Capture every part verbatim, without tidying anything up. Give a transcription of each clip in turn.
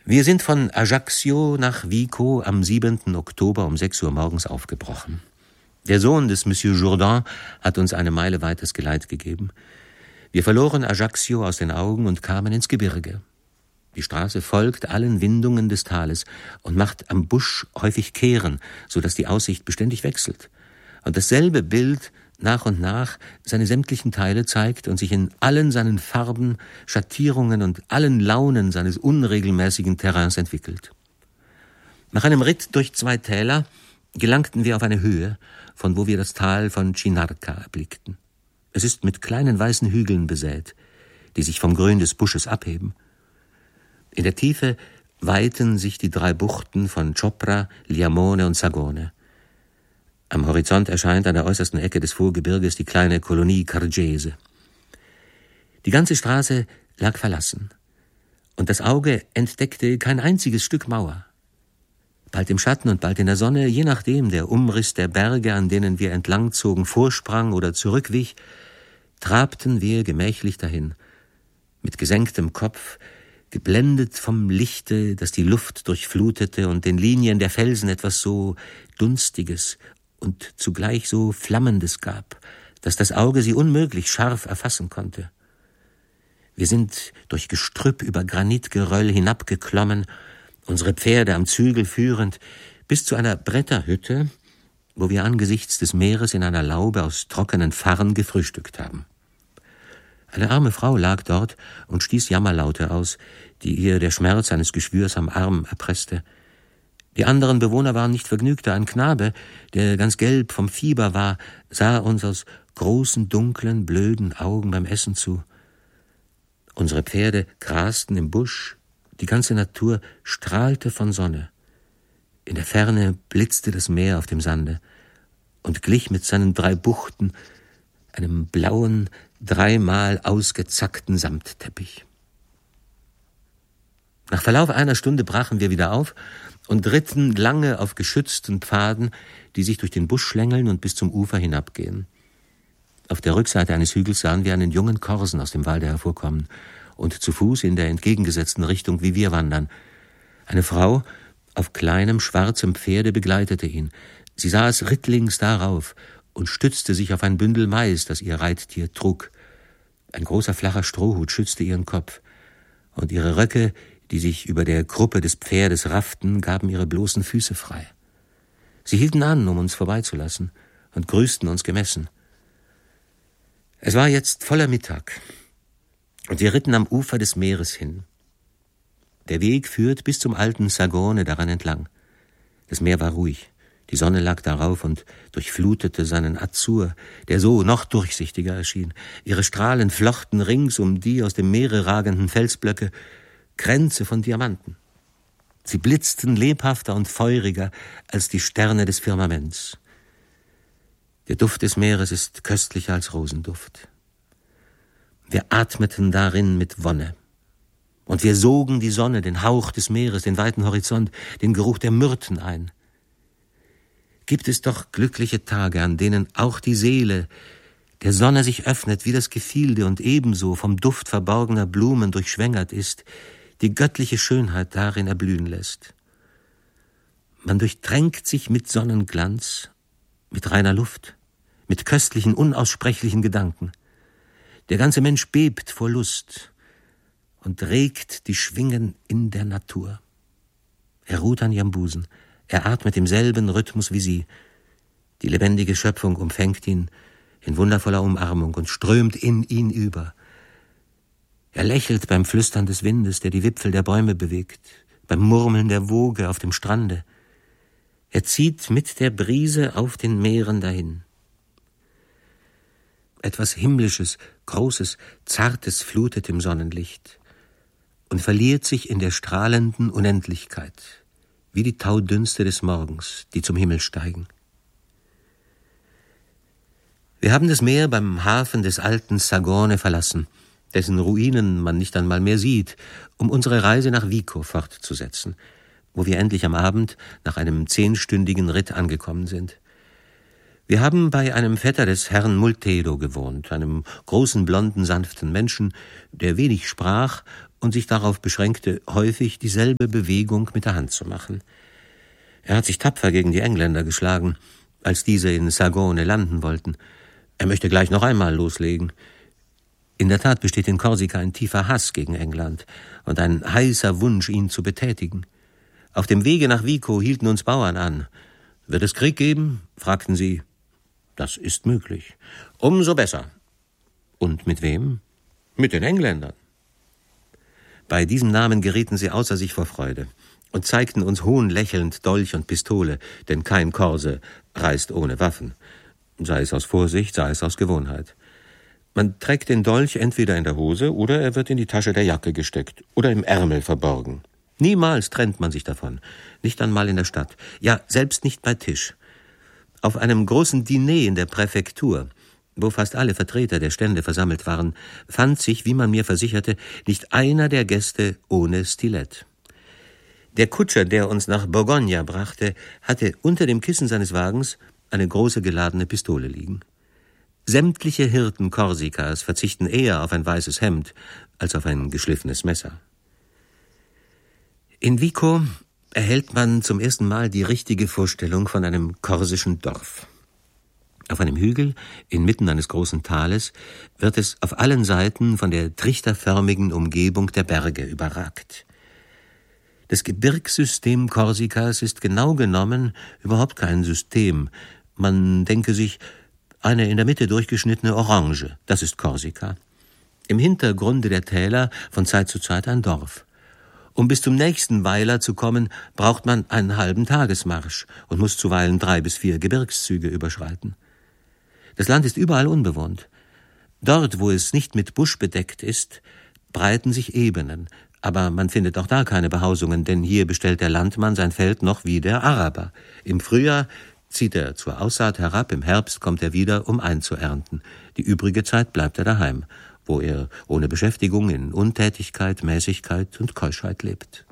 Wir sind von Ajaccio nach Vico am siebenten Oktober um sechs Uhr morgens aufgebrochen. Der Sohn des Monsieur Jourdan hat uns eine Meile weites Geleit gegeben. Wir verloren Ajaccio aus den Augen und kamen ins Gebirge. Die Straße folgt allen Windungen des Tales und macht am Busch häufig Kehren, so dass die Aussicht beständig wechselt. Und dasselbe Bild nach und nach seine sämtlichen Teile zeigt und sich in allen seinen Farben, Schattierungen und allen Launen seines unregelmäßigen Terrains entwickelt. Nach einem Ritt durch zwei Täler gelangten wir auf eine Höhe, von wo wir das Tal von Chinarca erblickten. Es ist mit kleinen weißen Hügeln besät, die sich vom Grün des Busches abheben. In der Tiefe weiten sich die drei Buchten von Chopra, Liamone und Sagone. Am Horizont erscheint an der äußersten Ecke des Vorgebirges die kleine Kolonie Cargese. Die ganze Straße lag verlassen, und das Auge entdeckte kein einziges Stück Mauer. Bald im Schatten und bald in der Sonne, je nachdem der Umriss der Berge, an denen wir entlangzogen, vorsprang oder zurückwich, trabten wir gemächlich dahin, mit gesenktem Kopf, geblendet vom Lichte, das die Luft durchflutete und den Linien der Felsen etwas so Dunstiges und zugleich so Flammendes gab, dass das Auge sie unmöglich scharf erfassen konnte. Wir sind durch Gestrüpp über Granitgeröll hinabgeklommen, unsere Pferde am Zügel führend, bis zu einer Bretterhütte, wo wir angesichts des Meeres in einer Laube aus trockenen Farren gefrühstückt haben. Eine arme Frau lag dort und stieß Jammerlaute aus, die ihr der Schmerz eines Geschwürs am Arm erpresste. Die anderen Bewohner waren nicht vergnügter. Ein Knabe, der ganz gelb vom Fieber war, sah uns aus großen, dunklen, blöden Augen beim Essen zu. Unsere Pferde grasten im Busch, die ganze Natur strahlte von Sonne. In der Ferne blitzte das Meer auf dem Sande und glich mit seinen drei Buchten einem blauen, dreimal ausgezackten Samtteppich. Nach Verlauf einer Stunde brachen wir wieder auf und ritten lange auf geschützten Pfaden, die sich durch den Busch schlängeln und bis zum Ufer hinabgehen. Auf der Rückseite eines Hügels sahen wir einen jungen Korsen aus dem Walde hervorkommen und zu Fuß in der entgegengesetzten Richtung wie wir wandern. Eine Frau auf kleinem, schwarzem Pferde begleitete ihn. Sie saß rittlings darauf und stützte sich auf ein Bündel Mais, das ihr Reittier trug. Ein großer, flacher Strohhut schützte ihren Kopf, und ihre Röcke, die sich über der Kruppe des Pferdes rafften, gaben ihre bloßen Füße frei. Sie hielten an, um uns vorbeizulassen, und grüßten uns gemessen. Es war jetzt voller Mittag, und wir ritten am Ufer des Meeres hin. Der Weg führt bis zum alten Sagone daran entlang. Das Meer war ruhig. Die Sonne lag darauf und durchflutete seinen Azur, der so noch durchsichtiger erschien. Ihre Strahlen flochten rings um die aus dem Meere ragenden Felsblöcke Kränze von Diamanten. Sie blitzten lebhafter und feuriger als die Sterne des Firmaments. Der Duft des Meeres ist köstlicher als Rosenduft. Wir atmeten darin mit Wonne. Und wir sogen die Sonne, den Hauch des Meeres, den weiten Horizont, den Geruch der Myrten ein. Gibt es doch glückliche Tage, an denen auch die Seele der Sonne sich öffnet wie das Gefilde und ebenso vom Duft verborgener Blumen durchschwängert ist, die göttliche Schönheit darin erblühen lässt. Man durchtränkt sich mit Sonnenglanz, mit reiner Luft, mit köstlichen, unaussprechlichen Gedanken. Der ganze Mensch bebt vor Lust und regt die Schwingen in der Natur. Er ruht an ihrem Busen, er atmet im selben Rhythmus wie sie. Die lebendige Schöpfung umfängt ihn in wundervoller Umarmung und strömt in ihn über. Er lächelt beim Flüstern des Windes, der die Wipfel der Bäume bewegt, beim Murmeln der Woge auf dem Strande. Er zieht mit der Brise auf den Meeren dahin. Etwas Himmlisches, Großes, Zartes flutet im Sonnenlicht und verliert sich in der strahlenden Unendlichkeit, wie die Taudünste des Morgens, die zum Himmel steigen. Wir haben das Meer beim Hafen des alten Sagone verlassen, dessen Ruinen man nicht einmal mehr sieht, um unsere Reise nach Vico fortzusetzen, wo wir endlich am Abend nach einem zehnstündigen Ritt angekommen sind. Wir haben bei einem Vetter des Herrn Multedo gewohnt, einem großen, blonden, sanften Menschen, der wenig sprach und sich darauf beschränkte, häufig dieselbe Bewegung mit der Hand zu machen. Er hat sich tapfer gegen die Engländer geschlagen, als diese in Sagone landen wollten. Er möchte gleich noch einmal loslegen. In der Tat besteht in Korsika ein tiefer Hass gegen England und ein heißer Wunsch, ihn zu betätigen. Auf dem Wege nach Vico hielten uns Bauern an. »Wird es Krieg geben?« fragten sie. »Das ist möglich.« »Umso besser.« »Und mit wem?« »Mit den Engländern.« Bei diesem Namen gerieten sie außer sich vor Freude und zeigten uns hohnlächelnd Dolch und Pistole, denn kein Korse reist ohne Waffen, sei es aus Vorsicht, sei es aus Gewohnheit. Man trägt den Dolch entweder in der Hose oder er wird in die Tasche der Jacke gesteckt oder im Ärmel verborgen. Niemals trennt man sich davon, nicht einmal in der Stadt, ja, selbst nicht bei Tisch. Auf einem großen Diner in der Präfektur, wo fast alle Vertreter der Stände versammelt waren, fand sich, wie man mir versicherte, nicht einer der Gäste ohne Stilett. Der Kutscher, der uns nach Borgogna brachte, hatte unter dem Kissen seines Wagens eine große geladene Pistole liegen. Sämtliche Hirten Korsikas verzichten eher auf ein weißes Hemd als auf ein geschliffenes Messer. In Vico erhält man zum ersten Mal die richtige Vorstellung von einem korsischen Dorf. Auf einem Hügel, inmitten eines großen Tales, wird es auf allen Seiten von der trichterförmigen Umgebung der Berge überragt. Das Gebirgssystem Korsikas ist genau genommen überhaupt kein System. Man denke sich, eine in der Mitte durchgeschnittene Orange, das ist Korsika. Im Hintergrunde der Täler von Zeit zu Zeit ein Dorf. Um bis zum nächsten Weiler zu kommen, braucht man einen halben Tagesmarsch und muss zuweilen drei bis vier Gebirgszüge überschreiten. Das Land ist überall unbewohnt. Dort, wo es nicht mit Busch bedeckt ist, breiten sich Ebenen, aber man findet auch da keine Behausungen, denn hier bestellt der Landmann sein Feld noch wie der Araber. Im Frühjahr zieht er zur Aussaat herab, im Herbst kommt er wieder, um einzuernten. Die übrige Zeit bleibt er daheim, wo er ohne Beschäftigung in Untätigkeit, Mäßigkeit und Keuschheit lebt.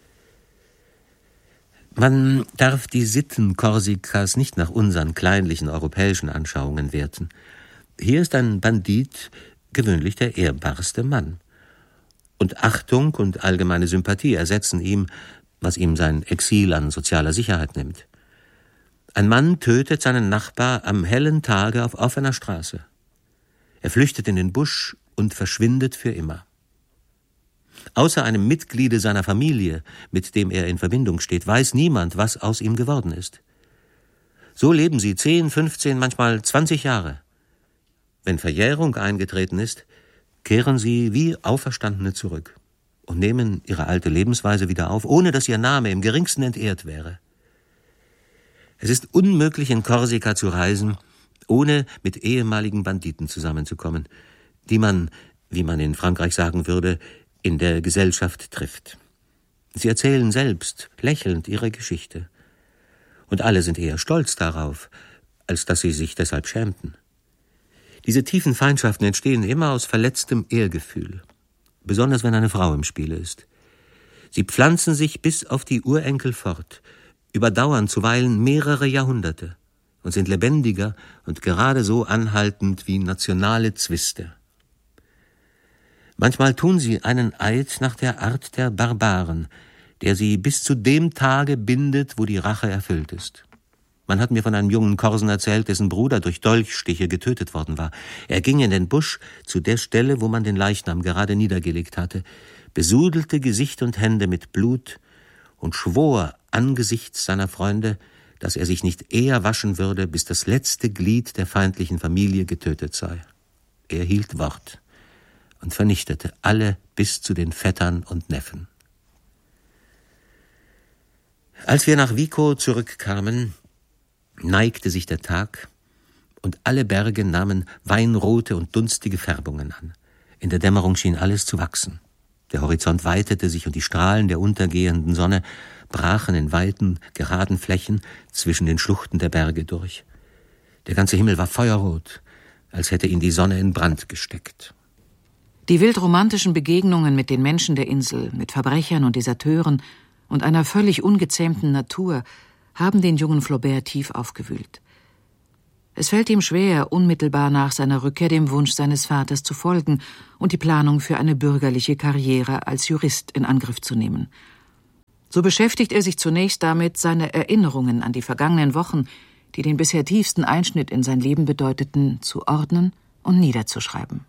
Man darf die Sitten Korsikas nicht nach unseren kleinlichen europäischen Anschauungen werten. Hier ist ein Bandit gewöhnlich der ehrbarste Mann. Und Achtung und allgemeine Sympathie ersetzen ihm, was ihm sein Exil an sozialer Sicherheit nimmt. Ein Mann tötet seinen Nachbar am hellen Tage auf offener Straße. Er flüchtet in den Busch und verschwindet für immer. Außer einem Mitgliede seiner Familie, mit dem er in Verbindung steht, weiß niemand, was aus ihm geworden ist. So leben sie zehn, fünfzehn, manchmal zwanzig Jahre. Wenn Verjährung eingetreten ist, kehren sie wie Auferstandene zurück und nehmen ihre alte Lebensweise wieder auf, ohne dass ihr Name im geringsten entehrt wäre. Es ist unmöglich, in Korsika zu reisen, ohne mit ehemaligen Banditen zusammenzukommen, die man, wie man in Frankreich sagen würde, in der Gesellschaft trifft. Sie erzählen selbst, lächelnd, ihre Geschichte. Und alle sind eher stolz darauf, als dass sie sich deshalb schämten. Diese tiefen Feindschaften entstehen immer aus verletztem Ehrgefühl, besonders wenn eine Frau im Spiele ist. Sie pflanzen sich bis auf die Urenkel fort, überdauern zuweilen mehrere Jahrhunderte und sind lebendiger und gerade so anhaltend wie nationale Zwiste. Manchmal tun sie einen Eid nach der Art der Barbaren, der sie bis zu dem Tage bindet, wo die Rache erfüllt ist. Man hat mir von einem jungen Korsen erzählt, dessen Bruder durch Dolchstiche getötet worden war. Er ging in den Busch zu der Stelle, wo man den Leichnam gerade niedergelegt hatte, besudelte Gesicht und Hände mit Blut und schwor angesichts seiner Freunde, dass er sich nicht eher waschen würde, bis das letzte Glied der feindlichen Familie getötet sei. Er hielt Wort und vernichtete alle bis zu den Vettern und Neffen. Als wir nach Vico zurückkamen, neigte sich der Tag und alle Berge nahmen weinrote und dunstige Färbungen an. In der Dämmerung schien alles zu wachsen. Der Horizont weitete sich und die Strahlen der untergehenden Sonne brachen in weiten, geraden Flächen zwischen den Schluchten der Berge durch. Der ganze Himmel war feuerrot, als hätte ihn die Sonne in Brand gesteckt. Die wildromantischen Begegnungen mit den Menschen der Insel, mit Verbrechern und Deserteuren und einer völlig ungezähmten Natur haben den jungen Flaubert tief aufgewühlt. Es fällt ihm schwer, unmittelbar nach seiner Rückkehr dem Wunsch seines Vaters zu folgen und die Planung für eine bürgerliche Karriere als Jurist in Angriff zu nehmen. So beschäftigt er sich zunächst damit, seine Erinnerungen an die vergangenen Wochen, die den bisher tiefsten Einschnitt in sein Leben bedeuteten, zu ordnen und niederzuschreiben.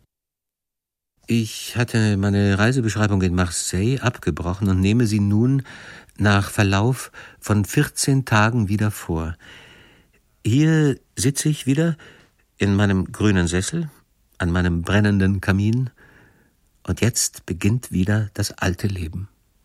Ich hatte meine Reisebeschreibung in Marseille abgebrochen und nehme sie nun nach Verlauf von vierzehn Tagen wieder vor. Hier sitze ich wieder in meinem grünen Sessel, an meinem brennenden Kamin, und jetzt beginnt wieder das alte Leben.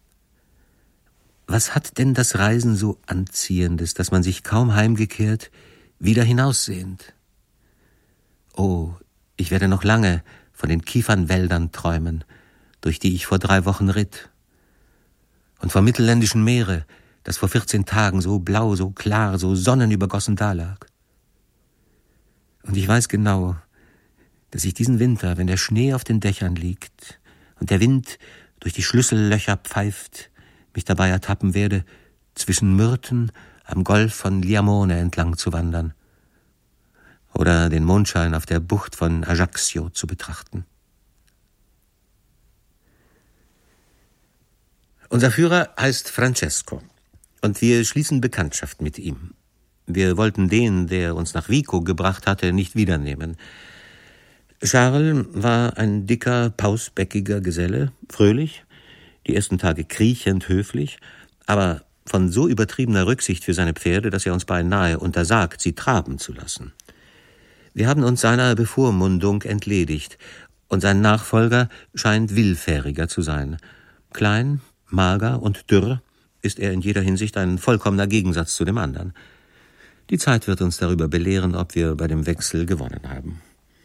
Was hat denn das Reisen so Anziehendes, dass man sich kaum heimgekehrt wieder hinaussehnt? Oh, ich werde noch lange von den Kiefernwäldern träumen, durch die ich vor drei Wochen ritt, und vom mittelländischen Meere, das vor vierzehn Tagen so blau, so klar, so sonnenübergossen dalag. Und ich weiß genau, dass ich diesen Winter, wenn der Schnee auf den Dächern liegt und der Wind durch die Schlüssellöcher pfeift, mich dabei ertappen werde, zwischen Myrten am Golf von Liamone entlang zu wandern oder den Mondschein auf der Bucht von Ajaccio zu betrachten. Unser Führer heißt Francesco, und wir schließen Bekanntschaft mit ihm. Wir wollten den, der uns nach Vico gebracht hatte, nicht wiedernehmen. Charles war ein dicker, pausbäckiger Geselle, fröhlich, die ersten Tage kriechend höflich, aber von so übertriebener Rücksicht für seine Pferde, dass er uns beinahe untersagt, sie traben zu lassen. Wir haben uns seiner Bevormundung entledigt, und sein Nachfolger scheint willfähriger zu sein. Klein, mager und dürr ist er in jeder Hinsicht ein vollkommener Gegensatz zu dem anderen. Die Zeit wird uns darüber belehren, ob wir bei dem Wechsel gewonnen haben.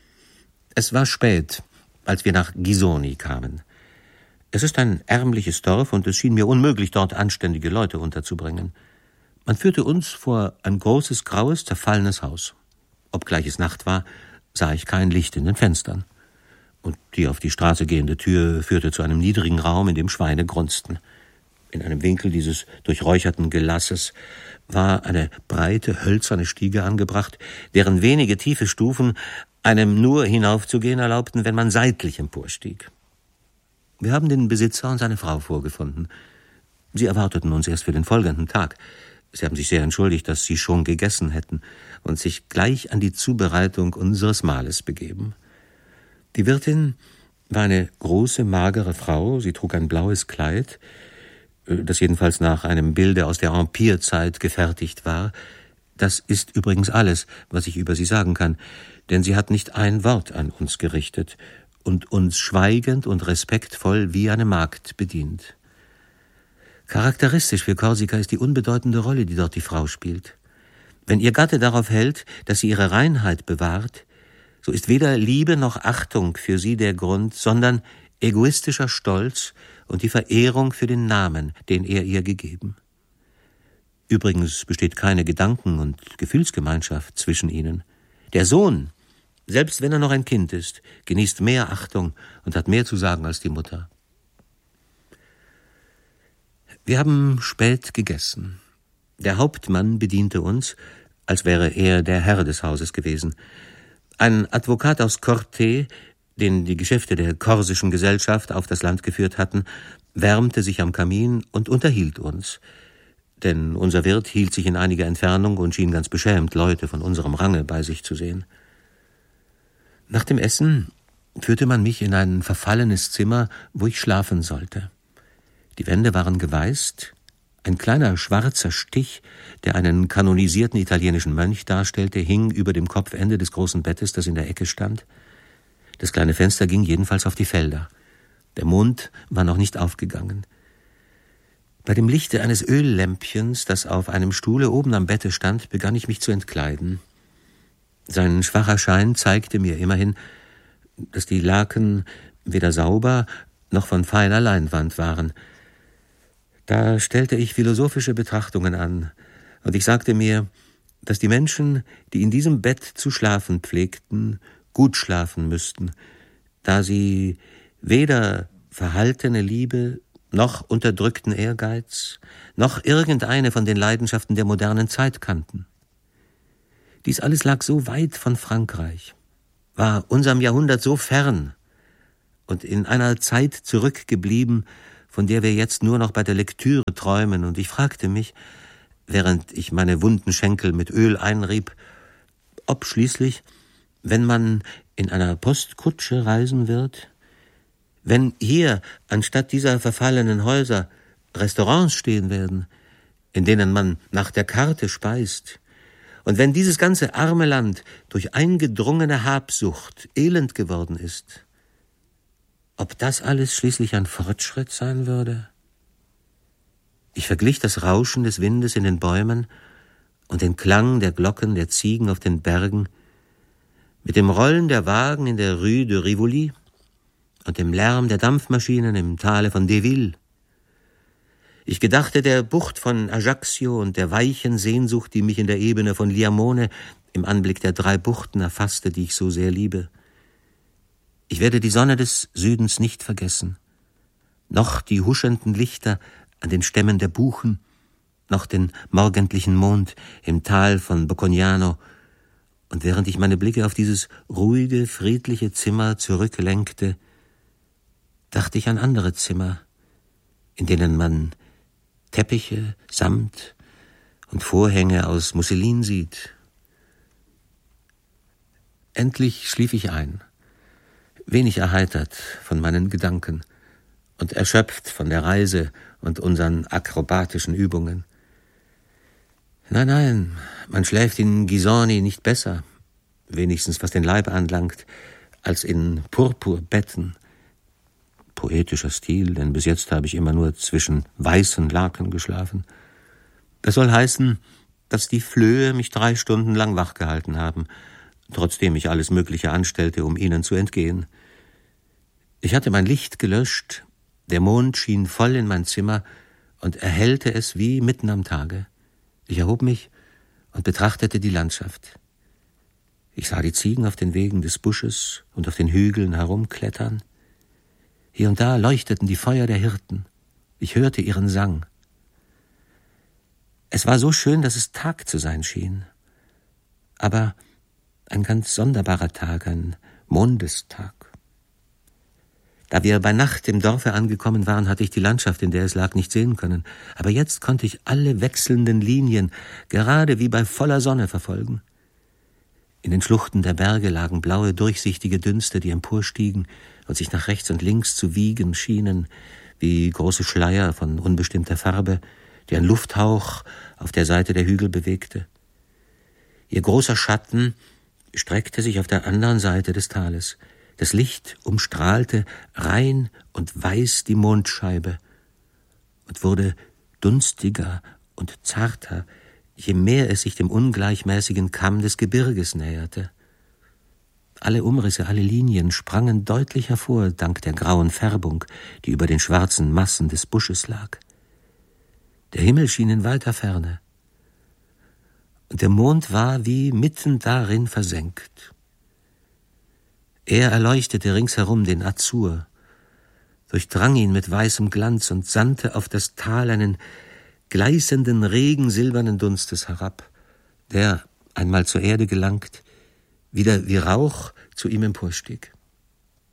Es war spät, als wir nach Ghisoni kamen. Es ist ein ärmliches Dorf, und es schien mir unmöglich, dort anständige Leute unterzubringen. Man führte uns vor ein großes, graues, zerfallenes Haus. Obgleich es Nacht war, sah ich kein Licht in den Fenstern. Und die auf die Straße gehende Tür führte zu einem niedrigen Raum, in dem Schweine grunzten. In einem Winkel dieses durchräucherten Gelasses war eine breite, hölzerne Stiege angebracht, deren wenige tiefe Stufen einem nur hinaufzugehen erlaubten, wenn man seitlich emporstieg. Wir haben den Besitzer und seine Frau vorgefunden. Sie erwarteten uns erst für den folgenden Tag. Sie haben sich sehr entschuldigt, dass sie schon gegessen hätten und sich gleich an die Zubereitung unseres Mahles begeben. Die Wirtin war eine große, magere Frau. Sie trug ein blaues Kleid, das jedenfalls nach einem Bilde aus der Empirzeit gefertigt war. Das ist übrigens alles, was ich über sie sagen kann, denn sie hat nicht ein Wort an uns gerichtet und uns schweigend und respektvoll wie eine Magd bedient. Charakteristisch für Korsika ist die unbedeutende Rolle, die dort die Frau spielt. Wenn ihr Gatte darauf hält, dass sie ihre Reinheit bewahrt, so ist weder Liebe noch Achtung für sie der Grund, sondern egoistischer Stolz und die Verehrung für den Namen, den er ihr gegeben. Übrigens besteht keine Gedanken- und Gefühlsgemeinschaft zwischen ihnen. Der Sohn, selbst wenn er noch ein Kind ist, genießt mehr Achtung und hat mehr zu sagen als die Mutter. Wir haben spät gegessen. Der Hauptmann bediente uns, als wäre er der Herr des Hauses gewesen. Ein Advokat aus Corte, den die Geschäfte der korsischen Gesellschaft auf das Land geführt hatten, wärmte sich am Kamin und unterhielt uns. Denn unser Wirt hielt sich in einiger Entfernung und schien ganz beschämt, Leute von unserem Range bei sich zu sehen. Nach dem Essen führte man mich in ein verfallenes Zimmer, wo ich schlafen sollte. Die Wände waren geweißt. Ein kleiner schwarzer Stich, der einen kanonisierten italienischen Mönch darstellte, hing über dem Kopfende des großen Bettes, das in der Ecke stand. Das kleine Fenster ging jedenfalls auf die Felder. Der Mond war noch nicht aufgegangen. Bei dem Lichte eines Öllämpchens, das auf einem Stuhle oben am Bette stand, begann ich mich zu entkleiden. Sein schwacher Schein zeigte mir immerhin, dass die Laken weder sauber noch von feiner Leinwand waren. Da stellte ich philosophische Betrachtungen an, und ich sagte mir, dass die Menschen, die in diesem Bett zu schlafen pflegten, gut schlafen müssten, da sie weder verhaltene Liebe noch unterdrückten Ehrgeiz, noch irgendeine von den Leidenschaften der modernen Zeit kannten. Dies alles lag so weit von Frankreich, war unserem Jahrhundert so fern und in einer Zeit zurückgeblieben, von der wir jetzt nur noch bei der Lektüre träumen. Und ich fragte mich, während ich meine wunden Schenkel mit Öl einrieb, ob schließlich, wenn man in einer Postkutsche reisen wird, wenn hier anstatt dieser verfallenen Häuser Restaurants stehen werden, in denen man nach der Karte speist, und wenn dieses ganze arme Land durch eingedrungene Habsucht elend geworden ist, ob das alles schließlich ein Fortschritt sein würde? Ich verglich das Rauschen des Windes in den Bäumen und den Klang der Glocken der Ziegen auf den Bergen mit dem Rollen der Wagen in der Rue de Rivoli und dem Lärm der Dampfmaschinen im Tale von Deville. Ich gedachte der Bucht von Ajaccio und der weichen Sehnsucht, die mich in der Ebene von Liamone im Anblick der drei Buchten erfasste, die ich so sehr liebe. Ich werde die Sonne des Südens nicht vergessen, noch die huschenden Lichter an den Stämmen der Buchen, noch den morgendlichen Mond im Tal von Boccognano. Und während ich meine Blicke auf dieses ruhige, friedliche Zimmer zurücklenkte, dachte ich an andere Zimmer, in denen man Teppiche, Samt und Vorhänge aus Musselin sieht. Endlich schlief ich ein, wenig erheitert von meinen Gedanken und erschöpft von der Reise und unseren akrobatischen Übungen. Nein, nein, man schläft in Gisoni nicht besser, wenigstens was den Leib anlangt, als in Purpurbetten. Poetischer Stil, denn bis jetzt habe ich immer nur zwischen weißen Laken geschlafen. Das soll heißen, dass die Flöhe mich drei Stunden lang wachgehalten haben, trotzdem ich alles Mögliche anstellte, um ihnen zu entgehen. Ich hatte mein Licht gelöscht, der Mond schien voll in mein Zimmer und erhellte es wie mitten am Tage. Ich erhob mich und betrachtete die Landschaft. Ich sah die Ziegen auf den Wegen des Busches und auf den Hügeln herumklettern. Hier und da leuchteten die Feuer der Hirten. Ich hörte ihren Sang. Es war so schön, dass es Tag zu sein schien. Aber ein ganz sonderbarer Tag, ein Mondestag. Da wir bei Nacht im Dorfe angekommen waren, hatte ich die Landschaft, in der es lag, nicht sehen können. Aber jetzt konnte ich alle wechselnden Linien gerade wie bei voller Sonne verfolgen. In den Schluchten der Berge lagen blaue, durchsichtige Dünste, die emporstiegen und sich nach rechts und links zu wiegen schienen, wie große Schleier von unbestimmter Farbe, die ein Lufthauch auf der Seite der Hügel bewegte. Ihr großer Schatten streckte sich auf der anderen Seite des Tales. Das Licht umstrahlte rein und weiß die Mondscheibe und wurde dunstiger und zarter, je mehr es sich dem ungleichmäßigen Kamm des Gebirges näherte. Alle Umrisse, alle Linien sprangen deutlich hervor, dank der grauen Färbung, die über den schwarzen Massen des Busches lag. Der Himmel schien in weiter Ferne, und der Mond war wie mitten darin versenkt. Er erleuchtete ringsherum den Azur, durchdrang ihn mit weißem Glanz und sandte auf das Tal einen gleißenden Regen silbernen Dunstes herab, der, einmal zur Erde gelangt, wieder wie Rauch zu ihm emporstieg.